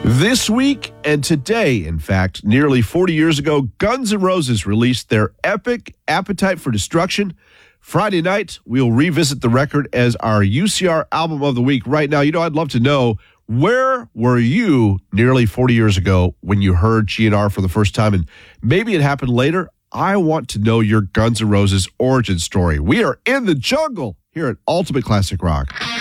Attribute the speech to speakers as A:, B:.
A: This week and today, in fact, nearly 40 years ago, Guns N' Roses released their epic Appetite for Destruction. Friday night, we'll revisit the record as our UCR Album of the Week. Right now, I'd love to know, where were you nearly 40 years ago when you heard GNR for the first time? And maybe it happened later. I want to know your Guns N' Roses origin story. We are in the jungle here at Ultimate Classic Rock.